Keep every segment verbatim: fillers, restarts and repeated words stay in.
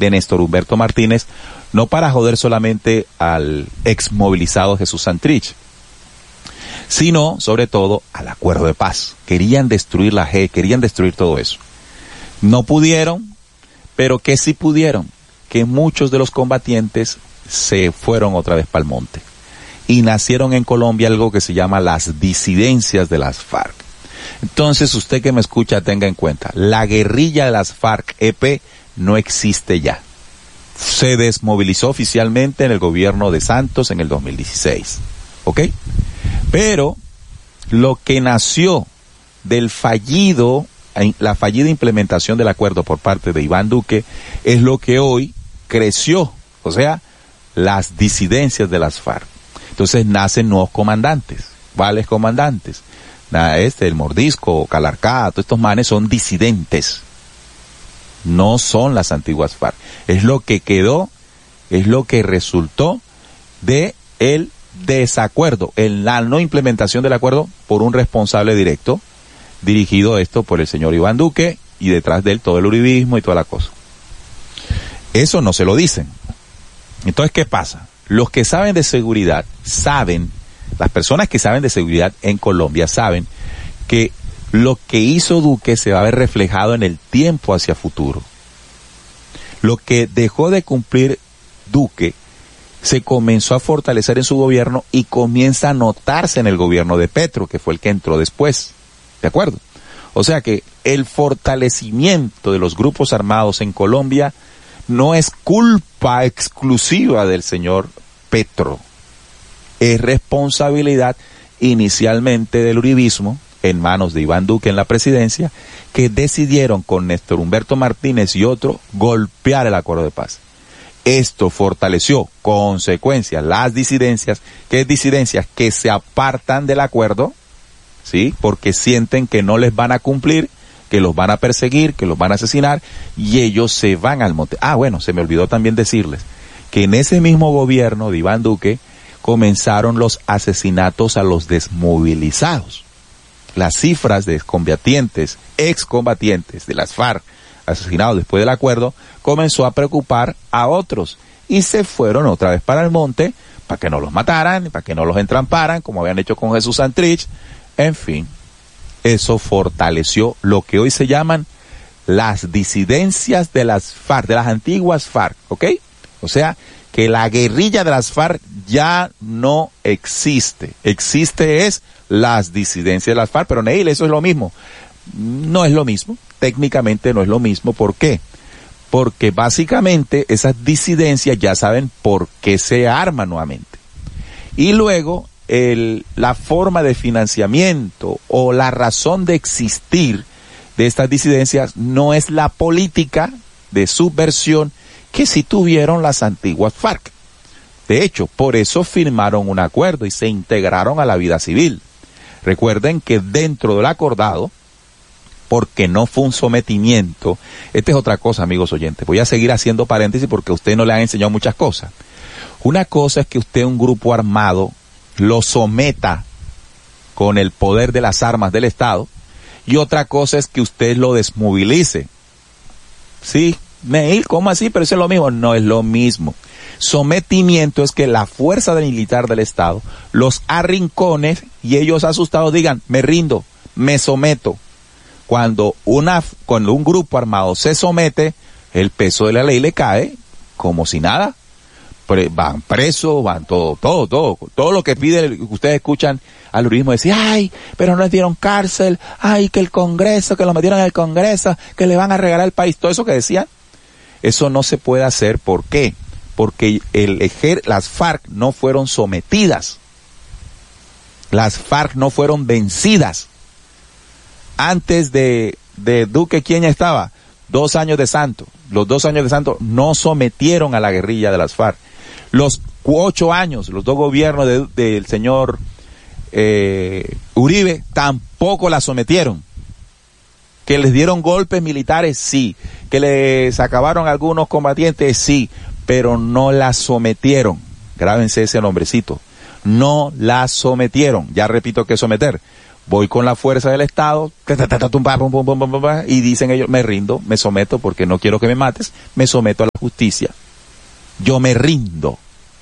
de Néstor Humberto Martínez, no para joder solamente al ex movilizado Jesús Santrich, sino sobre todo al acuerdo de paz. Querían destruir la G, querían destruir todo eso. No pudieron, pero que sí pudieron, que muchos de los combatientes se fueron otra vez para el monte. Y nacieron en Colombia algo que se llama las disidencias de las FARC. Entonces, usted que me escucha, tenga en cuenta, la guerrilla de las FARC-E P no existe ya. Se desmovilizó oficialmente en el gobierno de Santos en el dos mil dieciséis. ¿Ok? Pero lo que nació del fallido, la fallida implementación del acuerdo por parte de Iván Duque, es lo que hoy creció, o sea, las disidencias de las FARC. Entonces nacen nuevos comandantes, ¿cuáles comandantes? Este, el Mordisco, Calarcá, todos estos manes son disidentes. No son las antiguas FARC. Es lo que quedó, es lo que resultó de el desacuerdo, en la no implementación del acuerdo por un responsable directo, dirigido esto por el señor Iván Duque, y detrás de él todo el uribismo y toda la cosa. Eso no se lo dicen. Entonces, ¿qué pasa? Los que saben de seguridad saben, las personas que saben de seguridad en Colombia saben que lo que hizo Duque se va a ver reflejado en el tiempo hacia futuro. Lo que dejó de cumplir Duque se comenzó a fortalecer en su gobierno y comienza a notarse en el gobierno de Petro, que fue el que entró después. ¿De acuerdo? O sea que el fortalecimiento de los grupos armados en Colombia no es culpa exclusiva del señor Petro. Es responsabilidad inicialmente del uribismo, en manos de Iván Duque en la presidencia, que decidieron con Néstor Humberto Martínez y otro golpear el acuerdo de paz. Esto fortaleció, consecuencia, las disidencias, que es disidencias que se apartan del acuerdo, ¿sí? Porque sienten que no les van a cumplir, que los van a perseguir, que los van a asesinar, y ellos se van al monte. Ah, bueno, se me olvidó también decirles que en ese mismo gobierno de Iván Duque comenzaron los asesinatos a los desmovilizados. Las cifras de combatientes, excombatientes de las FARC asesinados después del acuerdo comenzó a preocupar a otros y se fueron otra vez para el monte para que no los mataran, para que no los entramparan como habían hecho con Jesús Santrich. En fin, eso fortaleció lo que hoy se llaman las disidencias de las FARC, de las antiguas FARC, ¿ok? O sea, que la guerrilla de las FARC ya no existe. Existe es las disidencias de las FARC, pero Neil, eso es lo mismo. No es lo mismo, técnicamente no es lo mismo. ¿Por qué? Porque básicamente esas disidencias ya saben por qué se arman nuevamente. Y luego, el, la forma de financiamiento o la razón de existir de estas disidencias no es la política de subversión que sí tuvieron las antiguas FARC. De hecho, por eso firmaron un acuerdo y se integraron a la vida civil. Recuerden que dentro del acordado, porque no fue un sometimiento, esta es otra cosa, amigos oyentes, voy a seguir haciendo paréntesis porque a usted no le han enseñado muchas cosas. Una cosa es que usted, un grupo armado, lo someta con el poder de las armas del Estado, y otra cosa es que usted lo desmovilice. Sí, Neil, ¿cómo así? Pero eso es lo mismo. No es lo mismo. Sometimiento es que la fuerza militar del Estado los arrincone y ellos asustados digan, me rindo, me someto. Cuando una, cuando un grupo armado se somete, el peso de la ley le cae como si nada. Pre, van presos, van todo, todo, todo, todo lo que pide, ustedes escuchan al uribismo decir, ay, pero no les dieron cárcel, ay, que el Congreso, que lo metieron en el Congreso, que le van a regalar el país, todo eso que decían. Eso no se puede hacer. ¿Por qué? Porque el ejer, las FARC no fueron sometidas. Las FARC no fueron vencidas. Antes de, de Duque, ¿quién estaba? Dos años de Santos. Los dos años de Santos no sometieron a la guerrilla de las FARC. Los ocho años, los dos gobiernos del de, de señor eh, Uribe, tampoco la sometieron. Que les dieron golpes militares, sí. Que les acabaron algunos combatientes, sí. Pero no la sometieron. Grábense ese nombrecito. No la sometieron. Ya repito que someter. voy con la fuerza del Estado, y dicen ellos, me rindo, me someto porque no quiero que me mates, me someto a la justicia. Yo me rindo.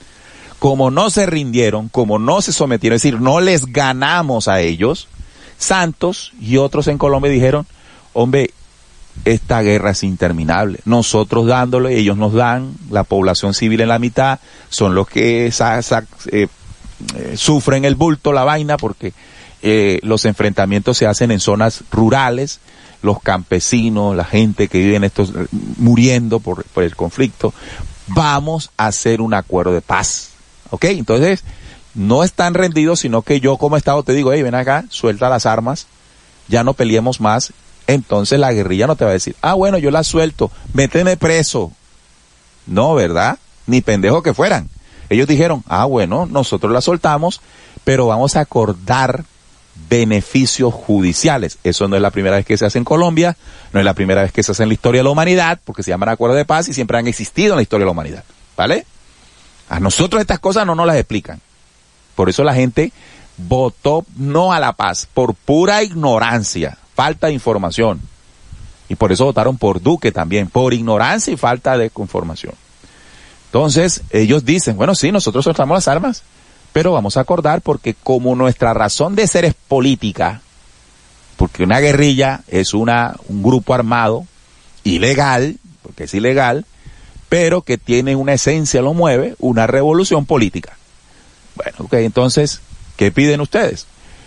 Como no se rindieron, como no se sometieron, es decir, no les ganamos a ellos, Santos y otros en Colombia dijeron, hombre, esta guerra es interminable. Nosotros dándole, ellos nos dan, la población civil en la mitad, son los que sa, sa, eh, eh, sufren el bulto, la vaina, porque eh, los enfrentamientos se hacen en zonas rurales, los campesinos, la gente que vive en estos, muriendo por, por el conflicto. Vamos a hacer un acuerdo de paz. ¿Ok? Entonces, no están rendidos, sino que yo como Estado te digo, hey, ven acá, suelta las armas, ya no peleemos más. Entonces la guerrilla no te va a decir, ah, bueno, yo la suelto, méteme preso. No, ¿verdad? Ni pendejo que fueran. Ellos dijeron, ah, bueno, nosotros la soltamos, pero vamos a acordar beneficios judiciales. Eso no es la primera vez que se hace en Colombia, no es la primera vez que se hace en la historia de la humanidad, porque se llaman acuerdos de paz y siempre han existido en la historia de la humanidad. ¿Vale? A nosotros estas cosas no nos las explican. Por eso la gente votó no a la paz, por pura ignorancia, falta de información. Y por eso votaron por Duque también, por ignorancia y falta de información. Entonces, ellos dicen, bueno, sí, nosotros soltamos las armas, pero vamos a acordar porque como nuestra razón de ser es política, porque una guerrilla es una un grupo armado ilegal, porque es ilegal, pero que tiene una esencia, lo mueve, una revolución política. Bueno, ok, entonces, ¿qué piden ustedes?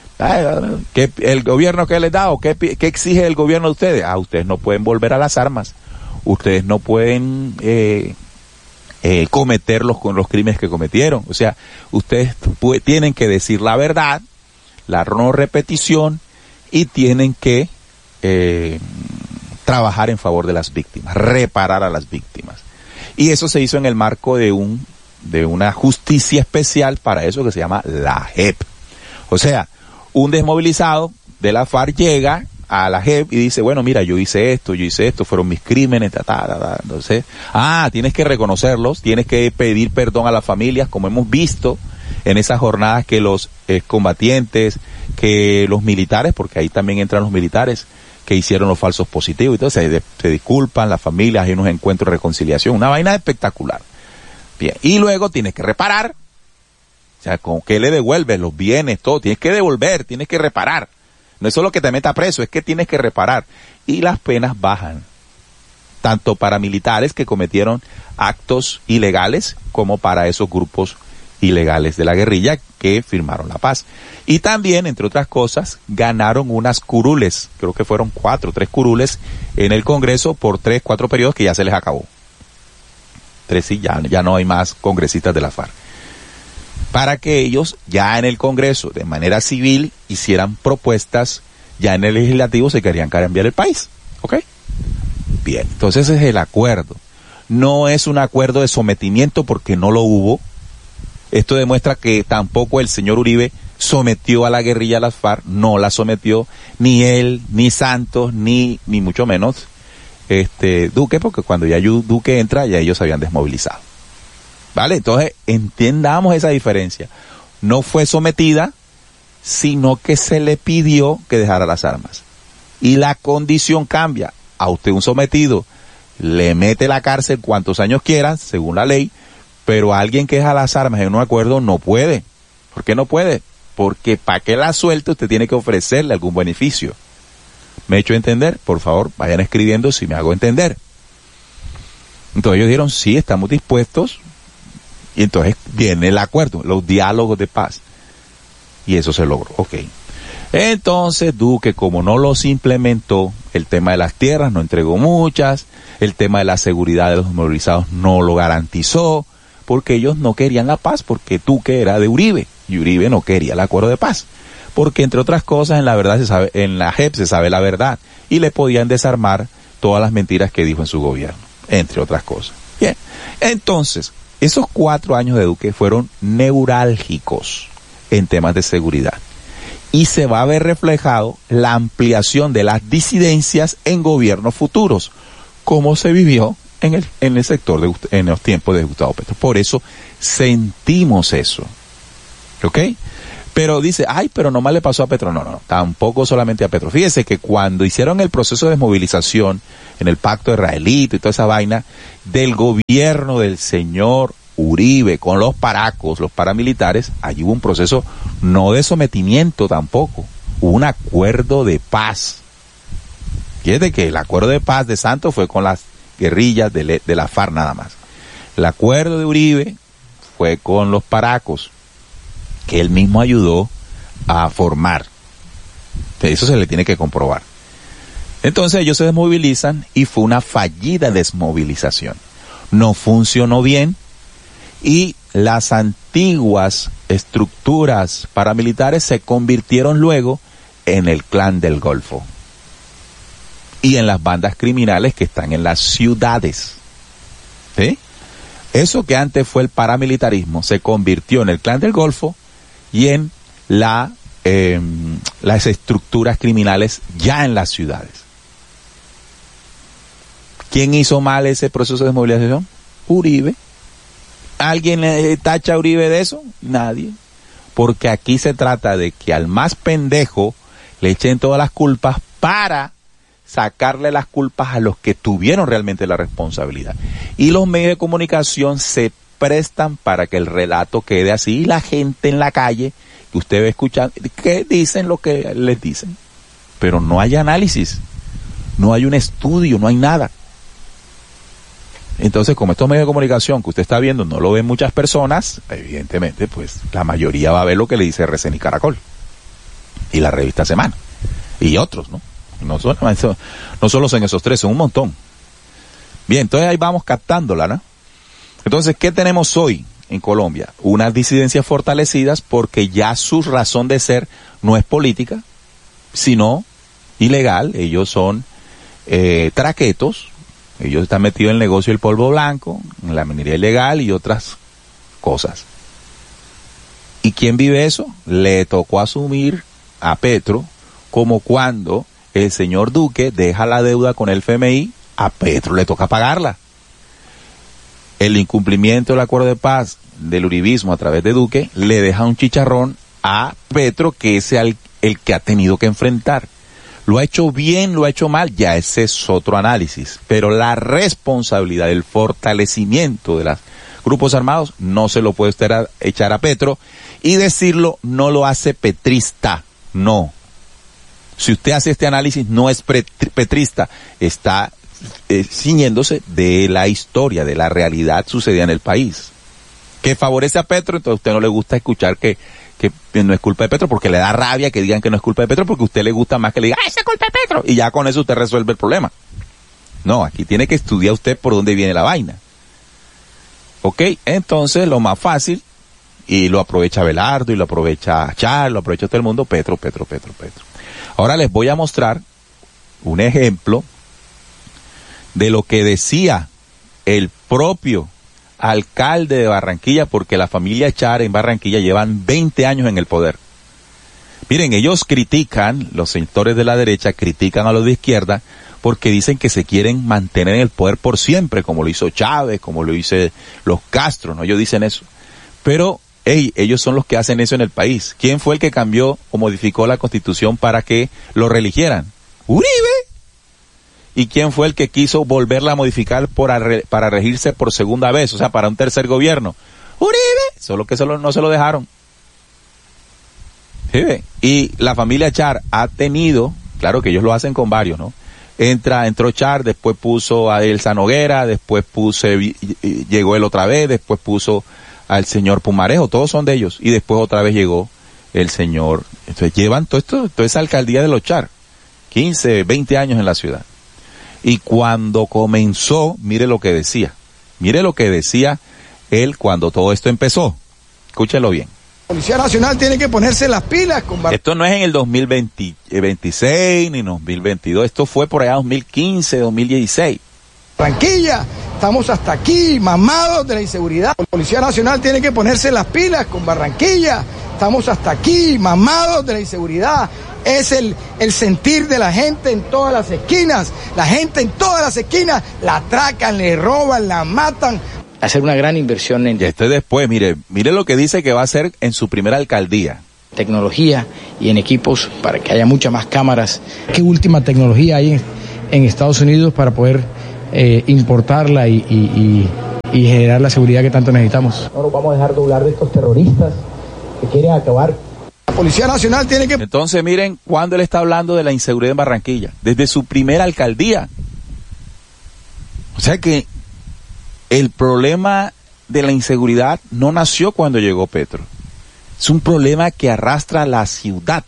¿Qué, ¿El gobierno qué les da o qué, qué exige el gobierno de ustedes? Ah, ustedes no pueden volver a las armas, ustedes no pueden eh, eh, cometerlos con los crímenes que cometieron. O sea, ustedes tienen que decir la verdad, la no repetición, y tienen que eh, trabajar en favor de las víctimas, reparar a las víctimas. Y eso se hizo en el marco de un de una justicia especial para eso que se llama la J E P. O sea, un desmovilizado de la FARC llega a la J E P y dice, bueno, mira, yo hice esto, yo hice esto, fueron mis crímenes, ta, ta, ta, ta. Entonces, ah, tienes que reconocerlos, tienes que pedir perdón a las familias, como hemos visto en esas jornadas que los eh, combatientes, que los militares, porque ahí también entran los militares, que hicieron los falsos positivos, entonces se, se disculpan las familias, hay unos encuentros de reconciliación, una vaina espectacular. Bien, y luego tienes que reparar, o sea, ¿con qué le devuelves? Los bienes, todo, tienes que devolver, tienes que reparar. No es solo que te meta preso, es que tienes que reparar. Y las penas bajan, tanto para militares que cometieron actos ilegales, como para esos grupos ilegales de la guerrilla que firmaron la paz. Y también, entre otras cosas, ganaron unas curules, creo que fueron cuatro, tres curules en el Congreso por tres, cuatro periodos que ya se les acabó. Tres y ya, ya no hay más congresistas de la FARC. Para que ellos ya en el Congreso, de manera civil, hicieran propuestas, ya en el legislativo se querían cambiar el país. ¿Ok? Bien, entonces ese es el acuerdo. No es un acuerdo de sometimiento porque no lo hubo. Esto demuestra que tampoco el señor Uribe sometió a la guerrilla a las FARC, no la sometió, ni él, ni Santos, ni, ni mucho menos este Duque, porque cuando ya Duque entra, ya ellos se habían desmovilizado. ¿Vale? Entonces, entendamos esa diferencia. No fue sometida, sino que se le pidió que dejara las armas. Y la condición cambia. A usted un sometido le mete la cárcel cuantos años quiera, según la ley, pero alguien que deja las armas en un acuerdo no puede. ¿Por qué no puede? Porque para que la suelte usted tiene que ofrecerle algún beneficio. ¿Me he hecho entender? Por favor, vayan escribiendo si me hago entender. Entonces ellos dijeron, sí, estamos dispuestos. Y entonces viene el acuerdo, los diálogos de paz. Y eso se logró, ok. Entonces Duque, como no los implementó, el tema de las tierras no entregó muchas, el tema de la seguridad de los movilizados no lo garantizó, porque ellos no querían la paz, porque Duque era de Uribe, y Uribe no quería el acuerdo de paz. Porque entre otras cosas, en la verdad se sabe, en la J E P se sabe la verdad, y le podían desarmar todas las mentiras que dijo en su gobierno, entre otras cosas. Bien, entonces, esos cuatro años de Duque fueron neurálgicos en temas de seguridad. Y se va a ver reflejado la ampliación de las disidencias en gobiernos futuros, como se vivió en el, en el sector, de, en los tiempos de Gustavo Petro. Por eso sentimos eso. ¿Ok? Pero dice, ay, pero nomás le pasó a Petro. No, no, no, tampoco solamente a Petro. Fíjese que cuando hicieron el proceso de desmovilización en el pacto israelita y toda esa vaina, del gobierno del señor Uribe con los paracos, los paramilitares, allí hubo un proceso no de sometimiento tampoco, hubo un acuerdo de paz. Fíjate que el acuerdo de paz de Santos fue con las guerrillas de, le, de la FARC nada más. El acuerdo de Uribe fue con los paracos, que él mismo ayudó a formar. Eso se le tiene que comprobar. Entonces ellos se desmovilizan y fue una fallida desmovilización. No funcionó bien y las antiguas estructuras paramilitares se convirtieron luego en el Clan del Golfo y en las bandas criminales que están en las ciudades. ¿Sí? Eso que antes fue el paramilitarismo se convirtió en el Clan del Golfo y en la eh, las estructuras criminales ya en las ciudades. ¿Quién hizo mal ese proceso de desmovilización? Uribe. ¿Alguien le tacha a Uribe de eso? Nadie. Porque aquí se trata de que al más pendejo le echen todas las culpas para sacarle las culpas a los que tuvieron realmente la responsabilidad. Y los medios de comunicación se prestan para que el relato quede así y la gente en la calle, que usted ve escuchando, que dicen lo que les dicen. Pero no hay análisis, no hay un estudio, no hay nada. Entonces, como estos medios de comunicación que usted está viendo no lo ven muchas personas, evidentemente, pues la mayoría va a ver lo que le dice R C N y Caracol y la revista Semana y otros, ¿no? No solo, no solo son esos tres, son un montón. Bien, entonces ahí vamos captándola, ¿no? Entonces, ¿qué tenemos hoy en Colombia? Unas disidencias fortalecidas porque ya su razón de ser no es política, sino ilegal. Ellos son eh, traquetos. Ellos están metidos en el negocio del polvo blanco, en la minería ilegal y otras cosas. ¿Y quién vive eso? Le tocó asumir a Petro, como cuando el señor Duque deja la deuda con el F M I, a Petro le toca pagarla. El incumplimiento del acuerdo de paz del uribismo a través de Duque le deja un chicharrón a Petro, que es el, el que ha tenido que enfrentar. Lo ha hecho bien, lo ha hecho mal, ya ese es otro análisis. Pero la responsabilidad del fortalecimiento de los grupos armados no se lo puede usted a, echar a Petro, y decirlo no lo hace petrista, no. Si usted hace este análisis no es petrista, está eh, ciñéndose de la historia, de la realidad sucedida en el país. Que favorece a Petro, entonces a usted no le gusta escuchar que que no es culpa de Petro, porque le da rabia que digan que no es culpa de Petro, porque a usted le gusta más que le diga, ¡ah, esa es culpa de Petro! Y ya con eso usted resuelve el problema. No, aquí tiene que estudiar usted por dónde viene la vaina. ¿Ok? Entonces, lo más fácil, y lo aprovecha Belardo, y lo aprovecha Char, lo aprovecha todo el mundo, Petro, Petro, Petro, Petro. Ahora les voy a mostrar un ejemplo de lo que decía el propio alcalde de Barranquilla, porque la familia Char en Barranquilla llevan veinte años en el poder. Miren, ellos critican, los sectores de la derecha critican a los de izquierda, porque dicen que se quieren mantener en el poder por siempre, como lo hizo Chávez, como lo hizo los Castro, ¿no? Ellos dicen eso. Pero, hey, ellos son los que hacen eso en el país. ¿Quién fue el que cambió o modificó la Constitución para que lo reeligieran? ¡Uribe! ¿Y quién fue el que quiso volverla a modificar por arre, para regirse por segunda vez, o sea, para un tercer gobierno? Uribe, solo que solo, no se lo dejaron. ¿Sí ve? Y la familia Char ha tenido, claro que ellos lo hacen con varios, ¿no? Entra, entró Char, después puso a Elsa Noguera, después puso, llegó él otra vez, después puso al señor Pumarejo, todos son de ellos, y después otra vez llegó el señor. Entonces llevan todo esto, toda esa alcaldía de los Char, quince, veinte años en la ciudad. Y cuando comenzó, mire lo que decía. Mire lo que decía él cuando todo esto empezó. Escúchelo bien. La Policía Nacional tiene que ponerse las pilas con... Esto no es en el dos mil veinte, veintiséis ni dos mil veintidós. Esto fue por allá dos mil quince, dos mil dieciséis. Barranquilla, estamos hasta aquí, mamados de la inseguridad. La Policía Nacional tiene que ponerse las pilas con Barranquilla. Estamos hasta aquí, mamados de la inseguridad. Es el, el sentir de la gente en todas las esquinas. La gente en todas las esquinas la atracan, le roban, la matan. Hacer una gran inversión en... Y este después, mire, mire lo que dice que va a hacer en su primera alcaldía. tecnología y en equipos para que haya muchas más cámaras. ¿Qué última tecnología hay en, en Estados Unidos para poder eh, importarla y, y, y, y generar la seguridad que tanto necesitamos? No nos vamos a dejar doblar de estos terroristas que quieren acabar. La Policía Nacional tiene que... Entonces miren cuando él está hablando de la inseguridad en Barranquilla, desde su primera alcaldía. O sea que el problema de la inseguridad no nació cuando llegó Petro. Es un problema que arrastra la ciudad.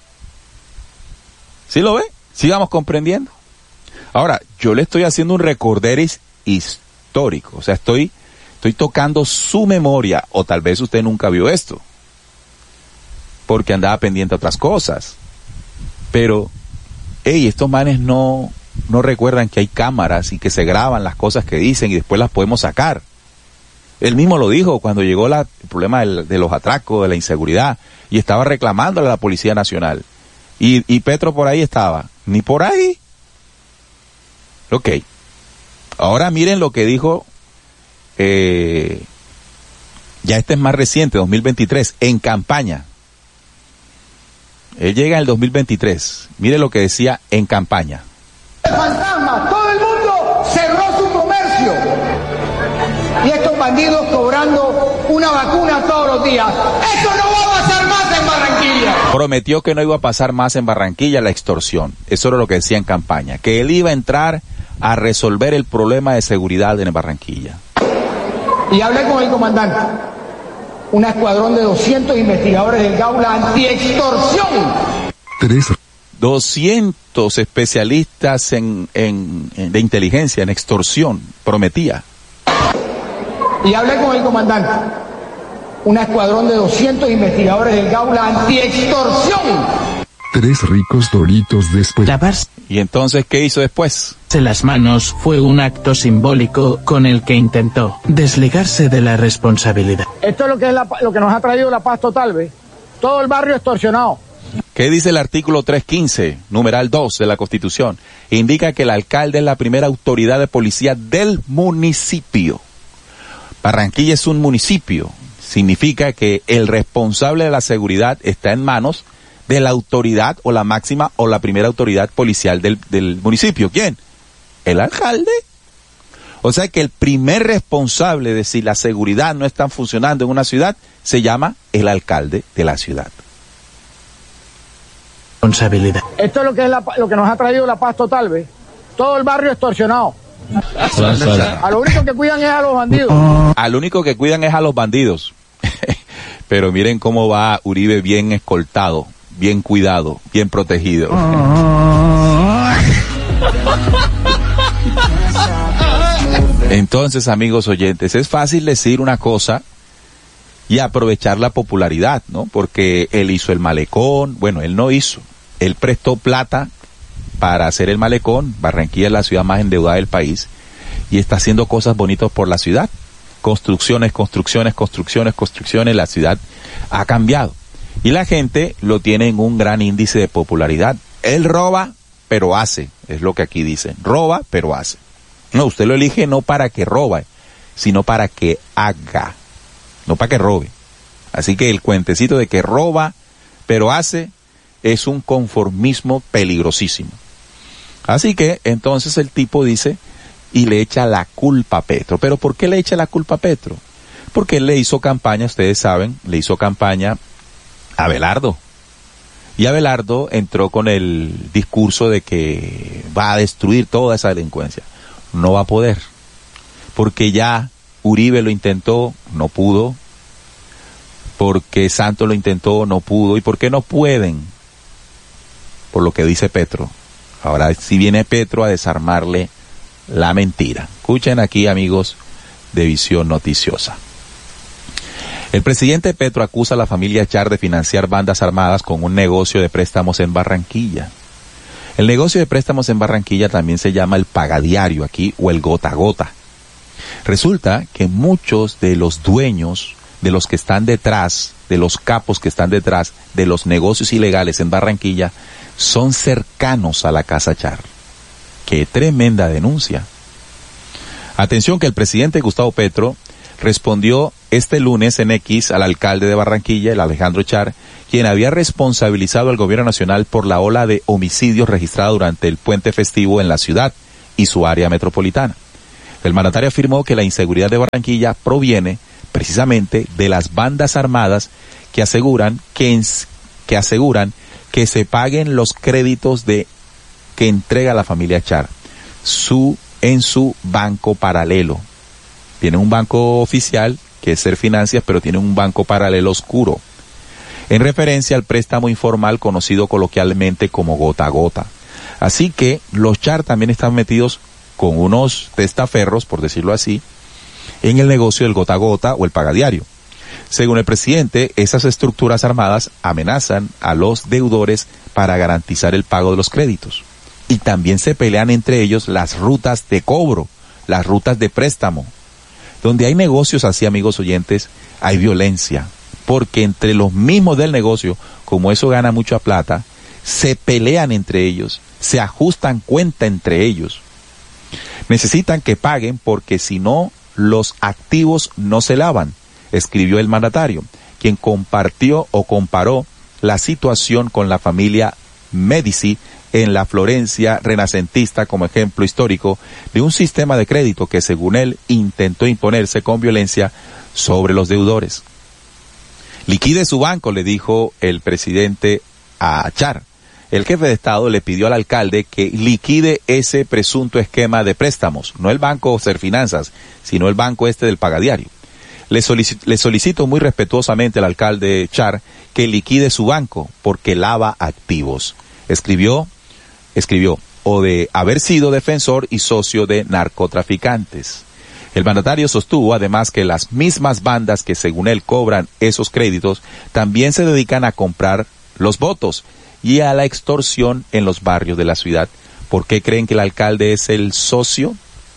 ¿Sí lo ve? Sigamos comprendiendo. Ahora, yo le estoy haciendo un recorderis histórico. O sea, estoy, estoy tocando su memoria, o tal vez usted nunca vio esto, porque andaba pendiente a otras cosas. Pero, hey, estos manes no, no recuerdan que hay cámaras y que se graban las cosas que dicen y después las podemos sacar. Él mismo lo dijo cuando llegó la, el problema del, de los atracos, de la inseguridad, y estaba reclamándole a la Policía Nacional. Y, y Petro por ahí estaba. Ni por ahí. Ok. Ahora miren lo que dijo, eh, ya este es más reciente, dos mil veintitrés, en campaña. Él llega en el dos mil veintitrés. Mire lo que decía en campaña. Fantasma, todo el mundo cerró su comercio. Y estos bandidos cobrando una vacuna todos los días. ¡Esto no va a pasar más en Barranquilla! Prometió que no iba a pasar más en Barranquilla la extorsión. Eso era lo que decía en campaña. Que él iba a entrar a resolver el problema de seguridad en Barranquilla. Y hablé con el comandante. Un escuadrón de doscientos investigadores del Gaula anti-extorsión. Tres. doscientos especialistas en, en, en, de inteligencia, en extorsión, prometía. Y hablé con el comandante. Un escuadrón de doscientos investigadores del Gaula anti-extorsión. Tres ricos doritos después. Lavarse ¿Y entonces qué hizo después? las manos fue un acto simbólico con el que intentó desligarse de la responsabilidad. Esto es lo que, es la, lo que nos ha traído la paz total, ¿ves? Todo el barrio extorsionado. ¿Qué dice el artículo trescientos quince, numeral dos de la Constitución? Indica que el alcalde es la primera autoridad de policía del municipio. Barranquilla es un municipio. Significa que el responsable de la seguridad está en manos de la autoridad o la máxima o la primera autoridad policial del, del municipio. ¿Quién? El alcalde. O sea que el primer responsable de si la seguridad no está funcionando en una ciudad se llama el alcalde de la ciudad. Responsabilidad. Esto es lo que, es la, lo que nos ha traído la paz total, ¿ves? Todo el barrio extorsionado. A lo único que cuidan es a los bandidos. Al único que cuidan es a los bandidos. Pero miren cómo va Uribe bien escoltado, bien cuidado, bien protegido. Entonces, amigos oyentes, es fácil decir una cosa y aprovechar la popularidad, ¿no? Porque él hizo el malecón, bueno, él no hizo, él prestó plata para hacer el malecón. Barranquilla es la ciudad más endeudada del país y está haciendo cosas bonitas por la ciudad. Construcciones, construcciones, construcciones, construcciones, la ciudad ha cambiado. Y la gente lo tiene en un gran índice de popularidad. Él roba, pero hace, es lo que aquí dicen. Roba, pero hace. No, usted lo elige no para que robe, sino para que haga, no para que robe. Así que el cuentecito de que roba, pero hace, es un conformismo peligrosísimo. Así que entonces el tipo dice y le echa la culpa a Petro. ¿Pero por qué le echa la culpa a Petro? Porque él le hizo campaña, ustedes saben, le hizo campaña a Abelardo. Y Abelardo entró con el discurso de que va a destruir toda esa delincuencia. No va a poder, porque ya Uribe lo intentó, no pudo, porque Santos lo intentó, no pudo. ¿Y por qué no pueden? Por lo que dice Petro. Ahora si viene Petro a desarmarle la mentira. Escuchen aquí, amigos de Visión Noticiosa. El presidente Petro acusa a la familia Char de financiar bandas armadas con un negocio de préstamos en Barranquilla. El negocio de préstamos en Barranquilla también se llama el pagadiario aquí o el gota a gota. Resulta que muchos de los dueños, de los que están detrás, de los capos que están detrás de los negocios ilegales en Barranquilla, son cercanos a la Casa Char. ¡Qué tremenda denuncia! Atención que el presidente Gustavo Petro respondió este lunes en X al alcalde de Barranquilla, el Alejandro Char, quien había responsabilizado al gobierno nacional por la ola de homicidios registrada durante el puente festivo en la ciudad y su área metropolitana. El mandatario afirmó que la inseguridad de Barranquilla proviene precisamente de las bandas armadas que aseguran que, en, que aseguran que se paguen los créditos de que entrega la familia Char su en su banco paralelo. Tiene un banco oficial que es Serfinancias, pero tiene un banco paralelo oscuro, en referencia al préstamo informal conocido coloquialmente como gota a gota. Así que los Char también están metidos con unos testaferros, por decirlo así, en el negocio del gota a gota o el pagadiario. Según el presidente, esas estructuras armadas amenazan a los deudores para garantizar el pago de los créditos. Y también se pelean entre ellos las rutas de cobro, las rutas de préstamo. Donde hay negocios así, amigos oyentes, hay violencia. Porque entre los mismos del negocio, como eso gana mucha plata, se pelean entre ellos, se ajustan cuenta entre ellos. Necesitan que paguen porque si no, los activos no se lavan, escribió el mandatario, quien compartió o comparó la situación con la familia Medici en la Florencia renacentista como ejemplo histórico de un sistema de crédito que, según él, intentó imponerse con violencia sobre los deudores. Liquide su banco, le dijo el presidente a Char. El jefe de Estado le pidió al alcalde que liquide ese presunto esquema de préstamos, no el banco Serfinanzas, sino el banco este del pagadiario. Le solicito, le solicito muy respetuosamente al alcalde Char que liquide su banco porque lava activos. Escribió, escribió, o de haber sido defensor y socio de narcotraficantes. El mandatario sostuvo además que las mismas bandas que según él cobran esos créditos también se dedican a comprar los votos y a la extorsión en los barrios de la ciudad. ¿Por qué creen que el alcalde es el socio?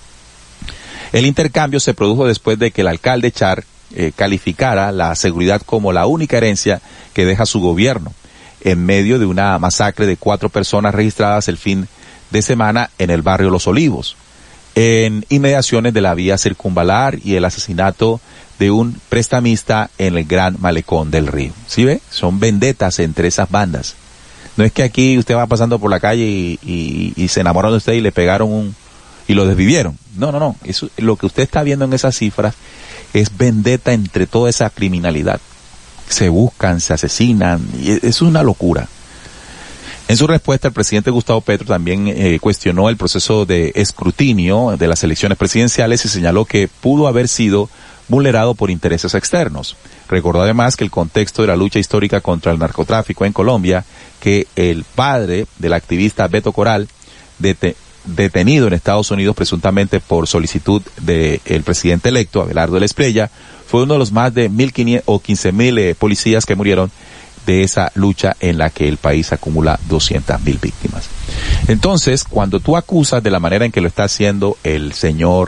El intercambio se produjo después de que el alcalde Char eh, calificara la seguridad como la única herencia que deja su gobierno, en medio de una masacre de cuatro personas registradas el fin de semana en el barrio Los Olivos, en inmediaciones de la vía circunvalar, y el asesinato de un prestamista en el Gran Malecón del Río. ¿Sí ve? Son vendetas entre esas bandas. No es que aquí usted va pasando por la calle y, y, y se enamoraron de usted y le pegaron un, y lo desvivieron. No, no, no. Eso, lo que usted está viendo en esas cifras es vendetta entre toda esa criminalidad. Se buscan, se asesinan, y es una locura. En su respuesta, el presidente Gustavo Petro también eh, cuestionó el proceso de escrutinio de las elecciones presidenciales y señaló que pudo haber sido vulnerado por intereses externos. Recordó además que el contexto de la lucha histórica contra el narcotráfico en Colombia, que el padre del activista Beto Coral, dete, detenido en Estados Unidos presuntamente por solicitud del presidente electo, Abelardo Espriella, fue uno de los más de mil quinientos o quince mil eh, policías que murieron de esa lucha en la que el país acumula doscientas mil víctimas. Entonces, cuando tú acusas de la manera en que lo está haciendo el señor,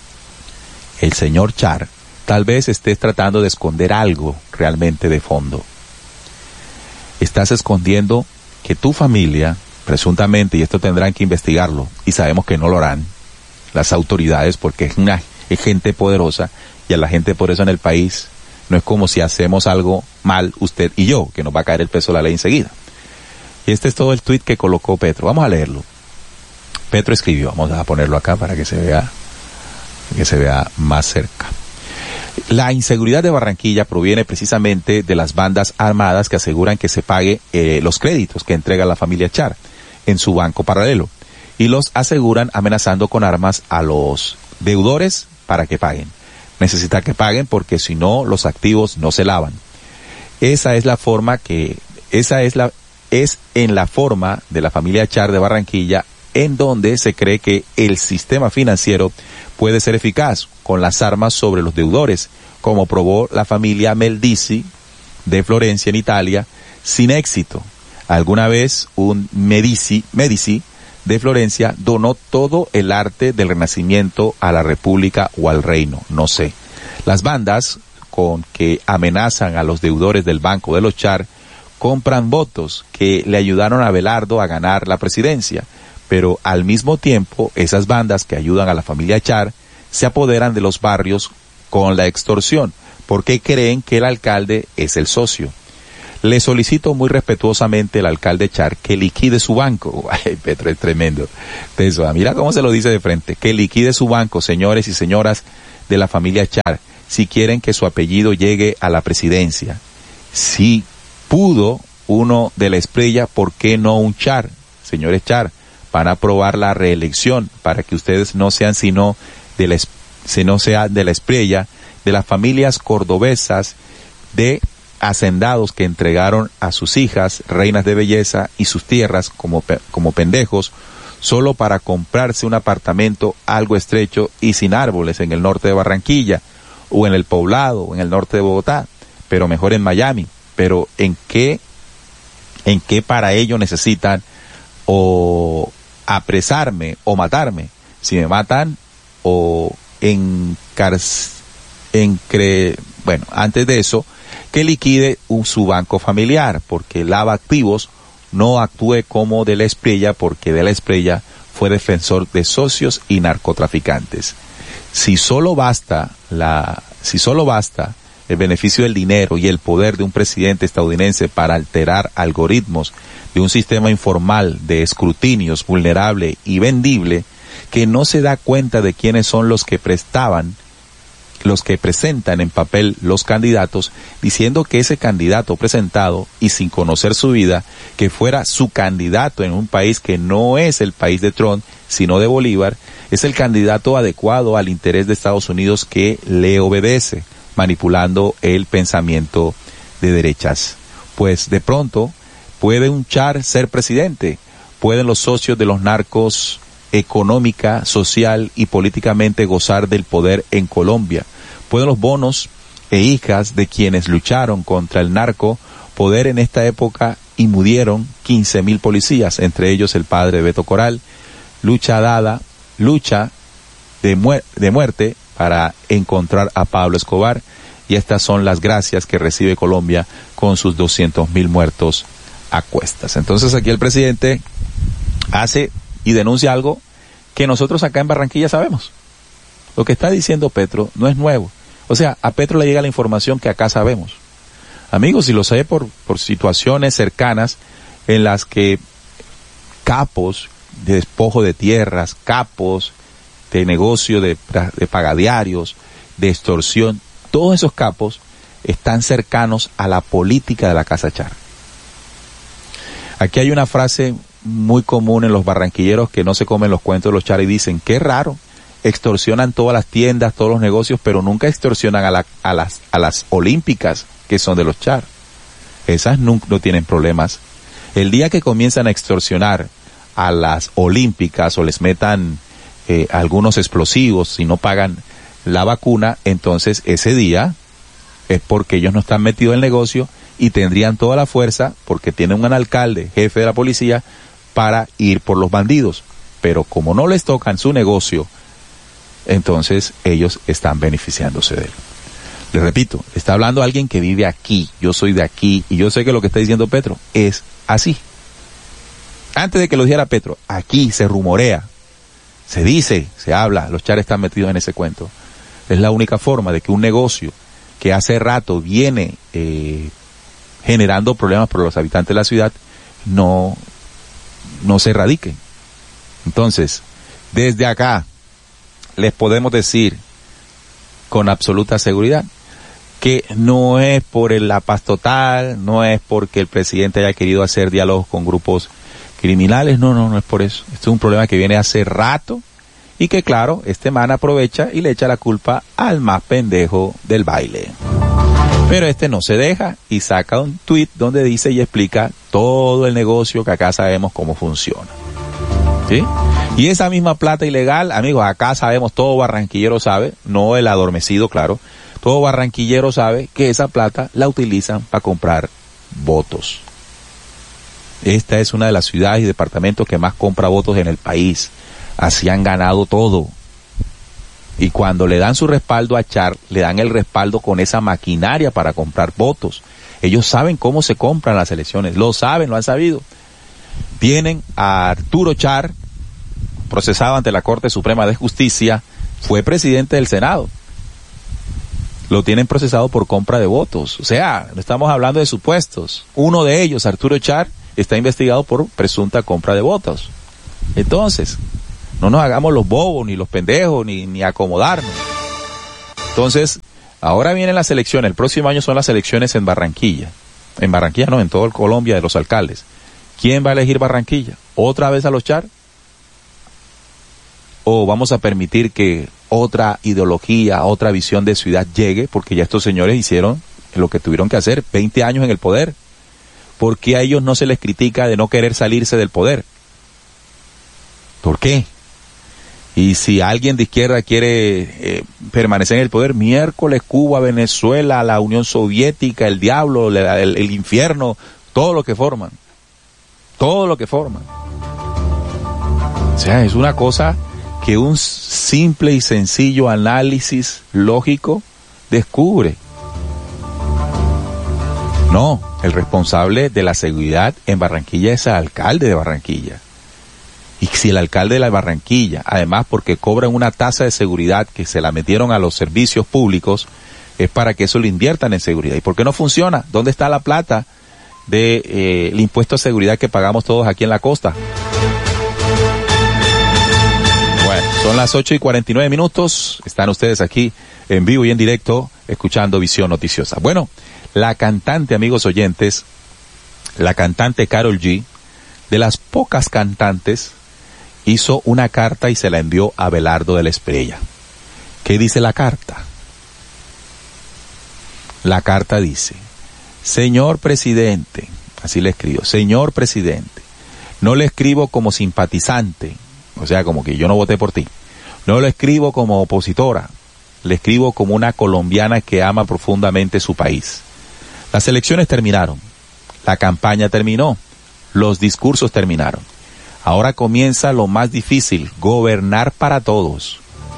el señor Char, tal vez estés tratando de esconder algo realmente de fondo. Estás escondiendo que tu familia, presuntamente, y esto tendrán que investigarlo, y sabemos que no lo harán las autoridades porque es una es gente poderosa, y a la gente poderosa en el país no es como si hacemos algo mal usted y yo, que nos va a caer el peso de la ley enseguida. Y este es todo el tuit que colocó Petro. Vamos a leerlo. Petro escribió, vamos a ponerlo acá para que se vea, que se vea más cerca. La inseguridad de Barranquilla proviene precisamente de las bandas armadas que aseguran que se pague eh, los créditos que entrega la familia Char en su banco paralelo, y los aseguran amenazando con armas a los deudores para que paguen. Necesita que paguen porque si no los activos no se lavan. Esa es la forma que, esa es la, es en la forma de la familia Char de Barranquilla, en donde se cree que el sistema financiero puede ser eficaz con las armas sobre los deudores, como probó la familia Medici de Florencia en Italia, sin éxito. Alguna vez un Medici, Medici de Florencia donó todo el arte del Renacimiento a la República o al Reino, no sé. Las bandas con que amenazan a los deudores del Banco de los Char compran votos que le ayudaron a Abelardo a ganar la presidencia, pero al mismo tiempo esas bandas que ayudan a la familia Char se apoderan de los barrios con la extorsión, porque creen que el alcalde es el socio. Le solicito muy respetuosamente al alcalde Char que liquide su banco. Ay, Petro es tremendo. Eso, mira cómo se lo dice de frente. Que liquide su banco, señores y señoras de la familia Char, si quieren que su apellido llegue a la presidencia. Si pudo uno de la Espriella, ¿por qué no un Char? Señores Char, van a aprobar la reelección para que ustedes no sean sino de la, si no sea de la Espriella, de las familias cordobesas de hacendados que entregaron a sus hijas, reinas de belleza, y sus tierras como, como pendejos, solo para comprarse un apartamento algo estrecho y sin árboles en el norte de Barranquilla, o en el Poblado, o en el norte de Bogotá, pero mejor en Miami. Pero ¿en qué, en qué para ello necesitan o apresarme o matarme? Si me matan o encar, encre, bueno, antes de eso, que liquide un, su banco familiar, porque Lava Activos no actúe como de la Espriella, porque de la Espriella fue defensor de socios y narcotraficantes. Si solo basta la, si solo basta el beneficio del dinero y el poder de un presidente estadounidense para alterar algoritmos de un sistema informal de escrutinios vulnerable y vendible, que no se da cuenta de quiénes son los que prestaban, los que presentan en papel los candidatos, diciendo que ese candidato presentado, y sin conocer su vida, que fuera su candidato en un país que no es el país de Trump, sino de Bolívar, es el candidato adecuado al interés de Estados Unidos que le obedece, manipulando el pensamiento de derechas. Pues de pronto puede un Char ser presidente, pueden los socios de los narcos económica, social y políticamente gozar del poder en Colombia. Pueden los bonos e hijas de quienes lucharon contra el narco poder en esta época y murieron quince mil policías, entre ellos el padre Beto Coral, lucha dada, lucha de, muer- de muerte para encontrar a Pablo Escobar, y estas son las gracias que recibe Colombia con sus doscientos mil muertos a cuestas. Entonces aquí el presidente hace y denuncia algo que nosotros acá en Barranquilla sabemos. Lo que está diciendo Petro no es nuevo. O sea, a Petro le llega la información que acá sabemos. Amigos, y lo sé por, por situaciones cercanas en las que capos de despojo de tierras, capos de negocio de, de pagadiarios, de extorsión, todos esos capos están cercanos a la política de la Casa Char. Aquí hay una frase muy común en los barranquilleros que no se comen los cuentos de los Char y dicen, qué raro, extorsionan todas las tiendas, todos los negocios, pero nunca extorsionan a, la, a, las, a las olímpicas que son de los Char. Esas nunca no tienen problemas. El día que comienzan a extorsionar a las olímpicas o les metan eh, algunos explosivos si no pagan la vacuna, entonces ese día es porque ellos no están metidos en el negocio y tendrían toda la fuerza, porque tienen un alcalde, jefe de la policía, para ir por los bandidos. Pero como no les tocan su negocio, entonces ellos están beneficiándose de él. Les repito, está hablando alguien que vive aquí, yo soy de aquí, y yo sé que lo que está diciendo Petro es así. Antes de que lo dijera Petro, aquí se rumorea, se dice, se habla, los Char están metidos en ese cuento. Es la única forma de que un negocio que hace rato viene eh, generando problemas para los habitantes de la ciudad no, no se erradique. Entonces, desde acá les podemos decir con absoluta seguridad que no es por la paz total, no es porque el presidente haya querido hacer diálogos con grupos criminales, no, no, no es por eso. Esto es un problema que viene hace rato y que, claro, este man aprovecha y le echa la culpa al más pendejo del baile. Pero este no se deja y saca un tuit donde dice y explica todo el negocio que acá sabemos cómo funciona. ¿Sí? Y esa misma plata ilegal, amigos, acá sabemos, todo barranquillero sabe, no el adormecido, claro, todo barranquillero sabe que esa plata la utilizan para comprar votos. Esta es una de las ciudades y departamentos que más compra votos en el país. Así han ganado todo. Y cuando le dan su respaldo a Char, le dan el respaldo con esa maquinaria para comprar votos. Ellos saben cómo se compran las elecciones, lo saben, lo han sabido. Tienen a Arturo Char, procesado ante la Corte Suprema de Justicia, fue presidente del Senado. lo tienen procesado por compra de votos. O sea, no estamos hablando de supuestos. Uno de ellos, Arturo Char, está investigado por presunta compra de votos. Entonces, no nos hagamos los bobos, ni los pendejos, ni, ni acomodarnos. Entonces, ahora vienen las elecciones. El próximo año son las elecciones en Barranquilla. En Barranquilla no, en todo el Colombia, de los alcaldes. ¿Quién va a elegir Barranquilla? ¿Otra vez a los Char? ¿O vamos a permitir que otra ideología, otra visión de ciudad llegue? Porque ya estos señores hicieron lo que tuvieron que hacer, veinte años en el poder. ¿Por qué a ellos no se les critica de no querer salirse del poder? ¿Por qué? Y si alguien de izquierda quiere eh, permanecer en el poder, miércoles, Cuba, Venezuela, la Unión Soviética, el diablo, el, el, el infierno, todo lo que forman. Todo lo que forman. O sea, es una cosa que un simple y sencillo análisis lógico descubre. No, el responsable de la seguridad en Barranquilla es el alcalde de Barranquilla. Y si el alcalde de la Barranquilla, además porque cobran una tasa de seguridad que se la metieron a los servicios públicos, es para que eso lo inviertan en seguridad. ¿Y por qué no funciona? ¿Dónde está la plata del de, eh, impuesto de seguridad que pagamos todos aquí en la costa? Bueno, son las ocho y cuarenta y nueve minutos. Están ustedes aquí en vivo y en directo escuchando Visión Noticiosa. Bueno, la cantante, amigos oyentes, la cantante Karol G, de las pocas cantantes, hizo una carta y se la envió a Abelardo de la Espriella. ¿Qué dice la carta? La carta dice: señor presidente, así le escribo, señor presidente, no le escribo como simpatizante, o sea, como que yo no voté por ti, no le escribo como opositora, le escribo como una colombiana que ama profundamente su país. Las elecciones terminaron, la campaña terminó, los discursos terminaron. Ahora comienza lo más difícil, gobernar para todos.